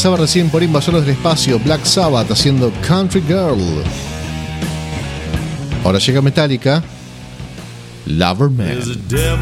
pasaba recién por Invasores del Espacio, Black Sabbath haciendo Country Girl. Ahora llega Metallica, Lover Man.